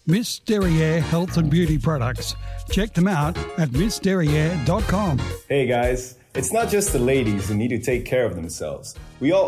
Miss Derriere Health and Beauty Products. Check them out at missderriere.com. Hey guys, it's not just the ladies who need to take care of themselves. We all